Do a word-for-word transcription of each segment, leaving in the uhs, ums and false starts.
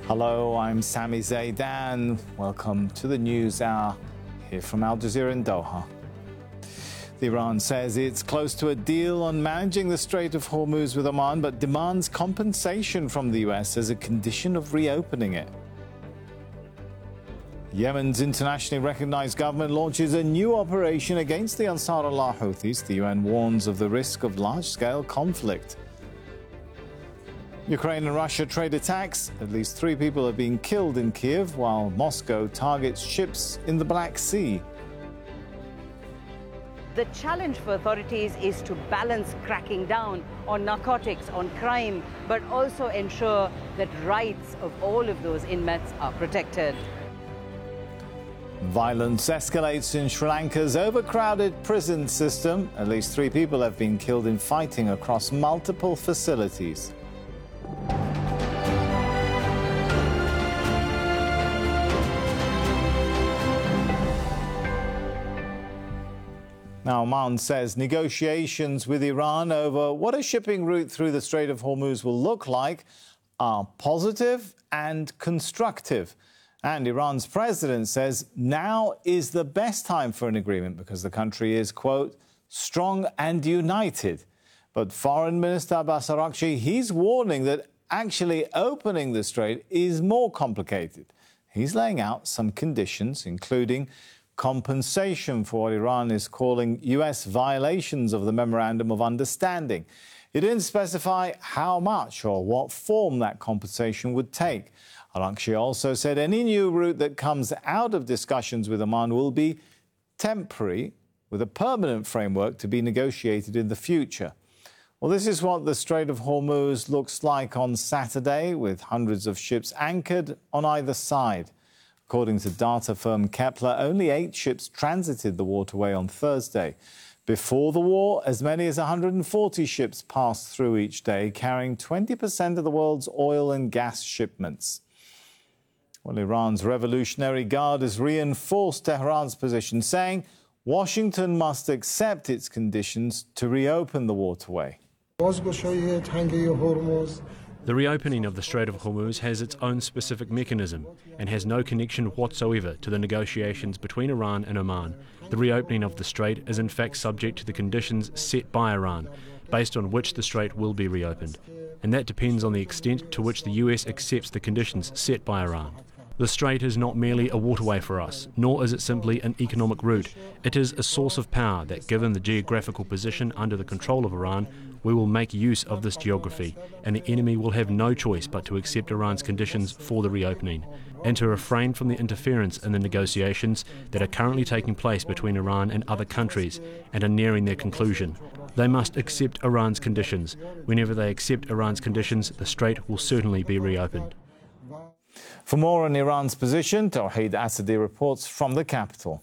Hello, I'm Sami Zaidan. Welcome to the News Hour here from Al Jazeera in Doha. The Iran says it's close to a deal on managing the Strait of Hormuz with Oman, but demands compensation from the U S as a condition of reopening it. Yemen's internationally recognized government launches a new operation against the Ansar Allah Houthis. The U N warns of the risk of large-scale conflict. Ukraine and Russia trade attacks. At least three people have been killed in Kiev, while Moscow targets ships in the Black Sea. The challenge for authorities is to balance cracking down on narcotics, on crime, but also ensure that rights of all of those inmates are protected. Violence escalates in Sri Lanka's overcrowded prison system. At least three people have been killed in fighting across multiple facilities. Now, Oman says negotiations with Iran over what a shipping route through the Strait of Hormuz will look like are positive and constructive. And Iran's president says now is the best time for an agreement because the country is, quote, strong and united. But Foreign Minister Abbas Araghchi, he's warning that actually opening the strait is more complicated. He's laying out some conditions, including compensation for what Iran is calling U S violations of the Memorandum of Understanding. He didn't specify how much or what form that compensation would take. Araghchi also said any new route that comes out of discussions with Oman will be temporary, with a permanent framework to be negotiated in the future. Well, this is what the Strait of Hormuz looks like on Saturday, with hundreds of ships anchored on either side. According to data firm Kepler, only eight ships transited the waterway on Thursday. Before the war, as many as one hundred forty ships passed through each day, carrying twenty percent of the world's oil and gas shipments. Well, Iran's Revolutionary Guard has reinforced Tehran's position, saying Washington must accept its conditions to reopen the waterway. The reopening of the Strait of Hormuz has its own specific mechanism and has no connection whatsoever to the negotiations between Iran and Oman. The reopening of the strait is in fact subject to the conditions set by Iran, based on which the strait will be reopened. And that depends on the extent to which the U S accepts the conditions set by Iran. The strait is not merely a waterway for us, nor is it simply an economic route. It is a source of power that, given the geographical position under the control of Iran, we will make use of this geography, and the enemy will have no choice but to accept Iran's conditions for the reopening, and to refrain from the interference in the negotiations that are currently taking place between Iran and other countries and are nearing their conclusion. They must accept Iran's conditions. Whenever they accept Iran's conditions, the strait will certainly be reopened. For more on Iran's position, Tawheed Asadi reports from the capital.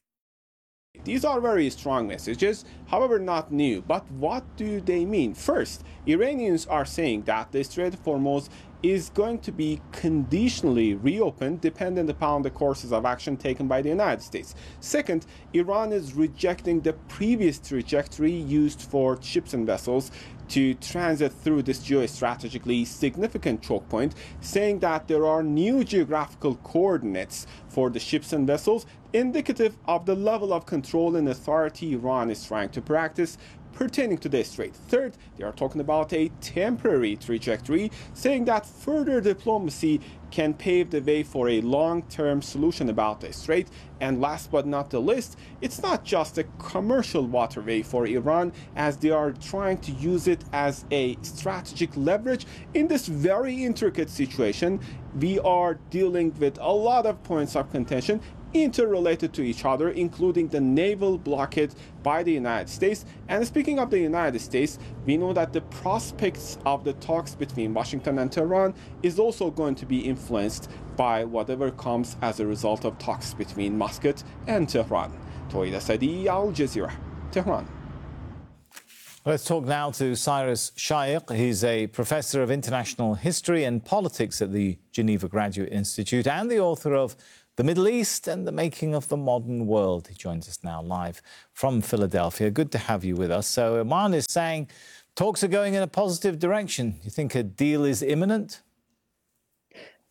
These are very strong messages, however not new. But what do they mean? First, Iranians are saying that the Strait of Hormuz is going to be conditionally reopened dependent upon the courses of action taken by the United States. Second, Iran is rejecting the previous trajectory used for ships and vessels to transit through this geostrategically significant choke point, saying that there are new geographical coordinates for the ships and vessels, indicative of the level of control and authority Iran is trying to practice pertaining to this strait. Third, they are talking about a temporary trajectory, saying that further diplomacy can pave the way for a long-term solution about the strait. And last but not the least, it's not just a commercial waterway for Iran, as they are trying to use it as a strategic leverage. In this very intricate situation, we are dealing with a lot of points of contention interrelated to each other, including the naval blockade by the United States. And speaking of the United States, we know that the prospects of the talks between Washington and Tehran is also going to be influenced by whatever comes as a result of talks between Muscat and Tehran. Tawheed Asadi, Al Jazeera, Tehran. Let's talk now to Cyrus Shaikh. He's a professor of international history and politics at the Geneva Graduate Institute and the author of The Middle East and the Making of the Modern World. He joins us now live from Philadelphia. Good to have you with us. So Oman is saying talks are going in a positive direction. You think a deal is imminent?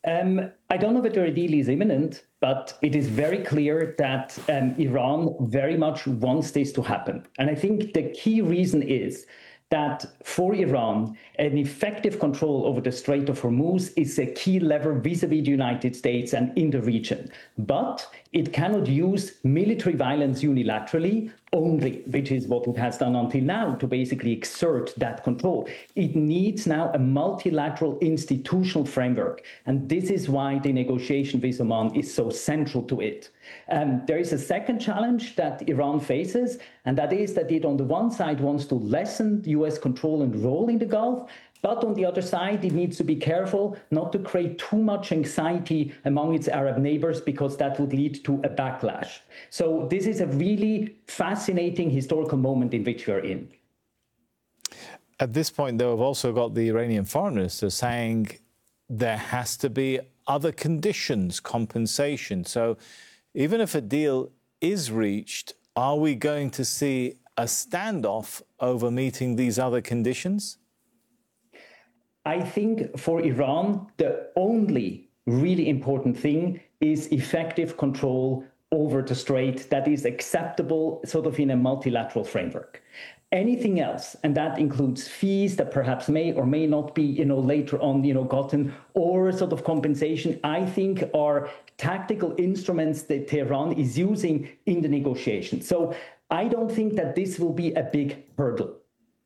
Um, I don't know whether a deal is imminent, but it is very clear that um, Iran very much wants this to happen. And I think the key reason is that for Iran, an effective control over the Strait of Hormuz is a key lever vis-a-vis the United States and in the region. But it cannot use military violence unilaterally only, which is what it has done until now, to basically exert that control. It needs now a multilateral institutional framework. And this is why the negotiation with Oman is so central to it. Um, there is a second challenge that Iran faces, and that is that it, on the one side, wants to lessen U S control and role in the Gulf, but on the other side, it needs to be careful not to create too much anxiety among its Arab neighbors, because that would lead to a backlash. So this is a really fascinating historical moment in which we are in. At this point, though, we've also got the Iranian foreign minister saying there has to be other conditions, compensation. So even if a deal is reached, are we going to see a standoff over meeting these other conditions? I think for Iran, the only really important thing is effective control over the strait that is acceptable sort of in a multilateral framework. Anything else, and that includes fees that perhaps may or may not be, you know, later on, you know, gotten, or sort of compensation, I think are tactical instruments that Tehran is using in the negotiation. So I don't think that this will be a big hurdle.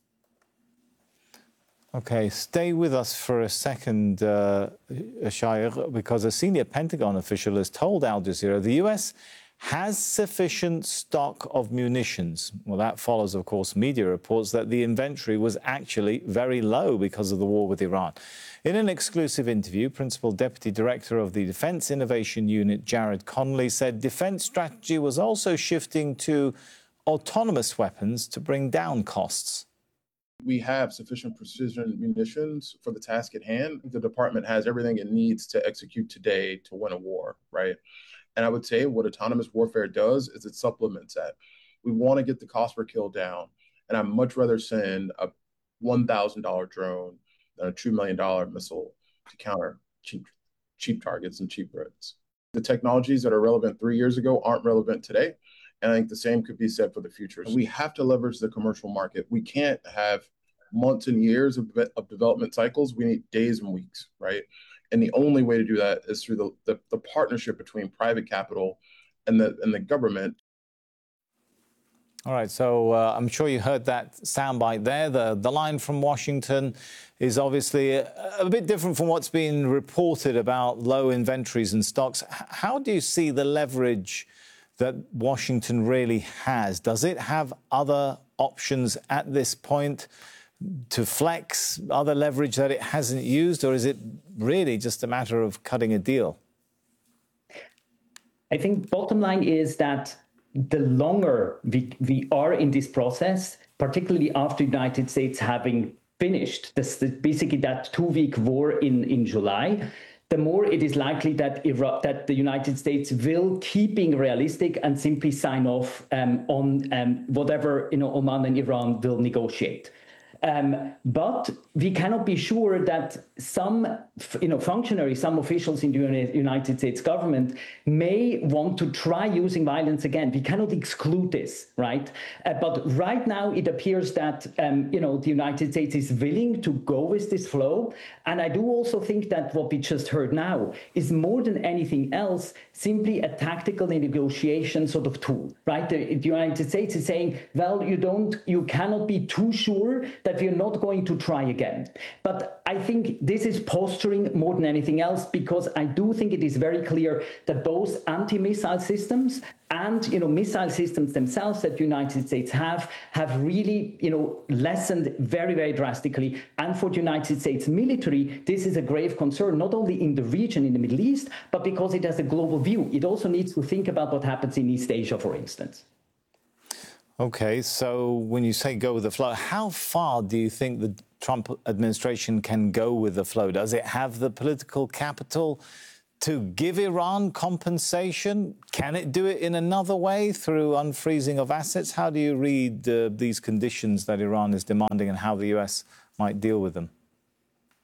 Okay, stay with us for a second, uh, Shayr, because a senior Pentagon official has told Al Jazeera the U S has sufficient stock of munitions. Well, that follows, of course, media reports that the inventory was actually very low because of the war with Iran. In an exclusive interview, Principal Deputy Director of the Defence Innovation Unit, Jared Connolly, said defence strategy was also shifting to autonomous weapons to bring down costs. We have sufficient precision munitions for the task at hand. The department has everything it needs to execute today to win a war, right? And I would say what autonomous warfare does is it supplements that. We want to get the cost per kill down. And I'd much rather send a one thousand dollar drone than a two million dollar missile to counter cheap, cheap targets and cheap threats. The technologies that are relevant three years ago aren't relevant today. And I think the same could be said for the future. We have to leverage the commercial market. We can't have months and years of, of development cycles. We need days and weeks, right? And the only way to do that is through the, the, the partnership between private capital and the, and the government. All right, so uh, I'm sure you heard that soundbite there. The, the line from Washington is obviously a, a bit different from what's been reported about low inventories and stocks. H- how do you see the leverage that Washington really has? Does it have other options at this point to flex, other leverage that it hasn't used, or is it really just a matter of cutting a deal? I think bottom line is that the longer we, we are in this process, particularly after the United States having finished this, basically that two-week war in, in July, the more it is likely that Iraq, that the United States will keep being realistic and simply sign off um, on um, whatever, you know, Oman and Iran will negotiate. Um, but we cannot be sure that some, you know, functionaries, some officials in the United States government may want to try using violence again. We cannot exclude this, right? Uh, but right now, it appears that, um, you know, the United States is willing to go with this flow. And I do also think that what we just heard now is more than anything else, simply a tactical negotiation sort of tool, right? The, the United States is saying, well, you don't, you cannot be too sure that we're not going to try again. But I think this is posturing more than anything else, because I do think it is very clear that both anti-missile systems and, you know, missile systems themselves that the United States have, have really, you know, lessened very, very drastically. And for the United States military, this is a grave concern, not only in the region, in the Middle East, but because it has a global view. It also needs to think about what happens in East Asia, for instance. Okay, so when you say go with the flow, how far do you think the Trump administration can go with the flow? Does it have the political capital to give Iran compensation? Can it do it in another way through unfreezing of assets? How do you read uh, these conditions that Iran is demanding and how the U S might deal with them?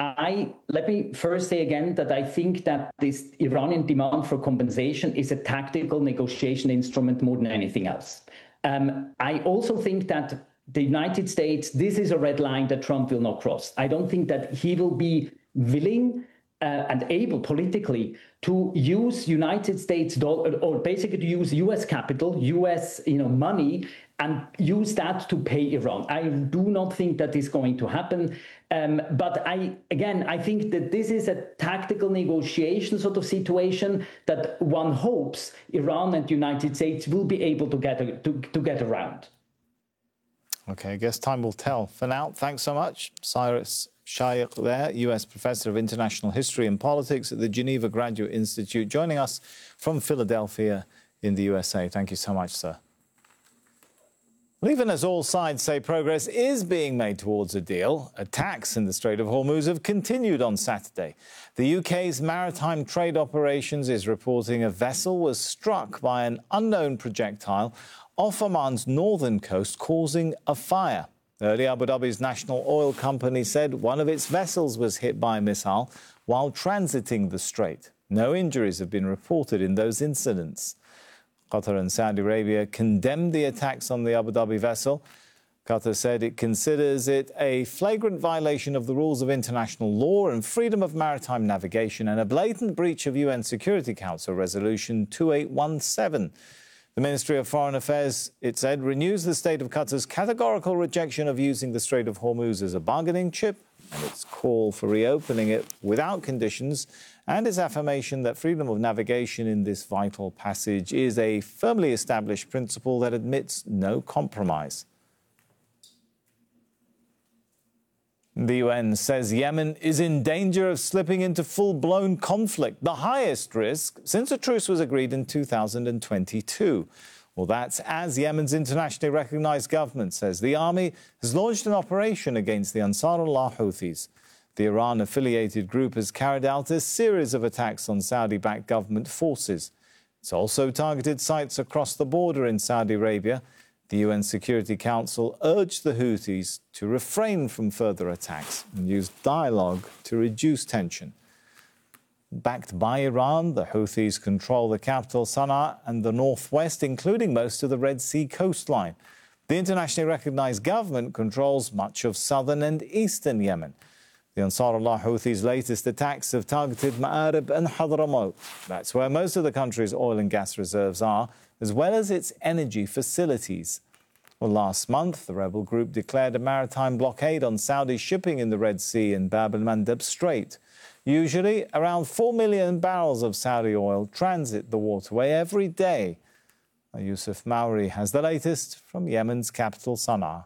I let me first say again that I think that this Iranian demand for compensation is a tactical negotiation instrument more than anything else. Um, I also think that the United States, this is a red line that Trump will not cross. I don't think that he will be willing uh, and able politically to use United States dollar, or basically to use U S capital, U S you know money, and use that to pay Iran. I do not think that is going to happen. Um, but I, again, I think that this is a tactical negotiation sort of situation that one hopes Iran and the United States will be able to get, to, to get around. OK, I guess time will tell. For now, thanks so much. Cyrus Shaikh there, U S Professor of International History and Politics at the Geneva Graduate Institute, joining us from Philadelphia in the U S A. Thank you so much, sir. Well, even as all sides say progress is being made towards a deal, attacks in the Strait of Hormuz have continued on Saturday. The U K's Maritime Trade Operations is reporting a vessel was struck by an unknown projectile off Oman's northern coast, causing a fire. Earlier, Abu Dhabi's national oil company said one of its vessels was hit by a missile while transiting the strait. No injuries have been reported in those incidents. Qatar and Saudi Arabia condemned the attacks on the Abu Dhabi vessel. Qatar said it considers it a flagrant violation of the rules of international law and freedom of maritime navigation and a blatant breach of U N Security Council Resolution two eight one seven. The Ministry of Foreign Affairs, it said, renews the state of Qatar's categorical rejection of using the Strait of Hormuz as a bargaining chip and its call for reopening it without conditions, and its affirmation that freedom of navigation in this vital passage is a firmly established principle that admits no compromise. The U N says Yemen is in danger of slipping into full-blown conflict, the highest risk since a truce was agreed in two thousand twenty-two. Well, that's as Yemen's internationally recognized government says the army has launched an operation against the Ansarullah Houthis. The Iran-affiliated group has carried out a series of attacks on Saudi-backed government forces. It's also targeted sites across the border in Saudi Arabia. The U N Security Council urged the Houthis to refrain from further attacks and use dialogue to reduce tension. Backed by Iran, the Houthis control the capital Sana'a and the northwest, including most of the Red Sea coastline. The internationally recognized government controls much of southern and eastern Yemen. The Ansarullah Houthis' latest attacks have targeted Ma'arib and Hadramaut. That's where most of the country's oil and gas reserves are, as well as its energy facilities. Well, last month, the rebel group declared a maritime blockade on Saudi shipping in the Red Sea and Bab el-Mandeb Strait. Usually, around four million barrels of Saudi oil transit the waterway every day. Yusuf Mauri has the latest from Yemen's capital, Sana'a.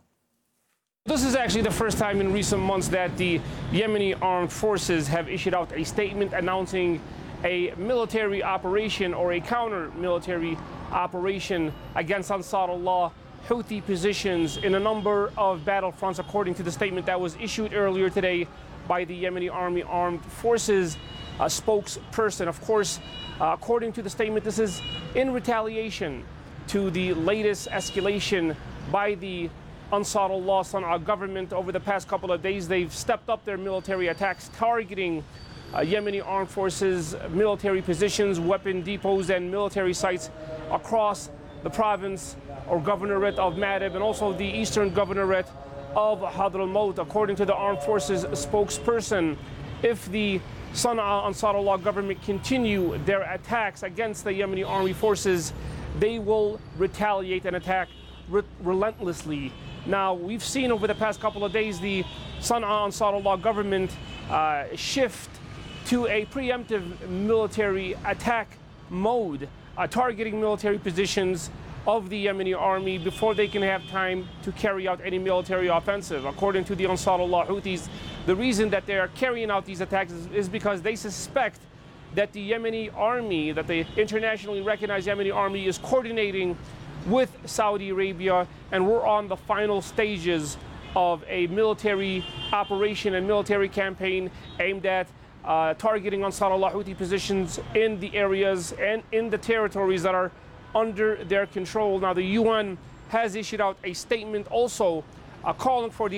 This is actually the first time in recent months that the Yemeni armed forces have issued out a statement announcing a military operation or a counter-military operation against Ansarullah Houthi positions in a number of battlefronts, according to the statement that was issued earlier today by the Yemeni Army Armed Forces uh, spokesperson. Of course, uh, according to the statement, this is in retaliation to the latest escalation by the Ansarullah Sana'a government. Over the past couple of days, they've stepped up their military attacks, targeting uh, Yemeni armed forces, military positions, weapon depots, and military sites across the province or governorate of Ma'arib and also the eastern governorate of Hadramaut. According to the armed forces spokesperson, if the Sana'a Ansarullah government continue their attacks against the Yemeni army forces, they will retaliate and attack re relentlessly. Now, we've seen over the past couple of days the Sana'a Ansarullah government uh, shift to a preemptive military attack mode, uh, targeting military positions of the Yemeni army before they can have time to carry out any military offensive. According to the Ansarullah Houthis, the reason that they are carrying out these attacks is, is because they suspect that the Yemeni army, that the internationally recognized Yemeni army, is coordinating with Saudi Arabia, and we're on the final stages of a military operation and military campaign aimed at uh, targeting Ansarullah Houthi positions in the areas and in the territories that are under their control. Now, the U N has issued out a statement also uh, calling for the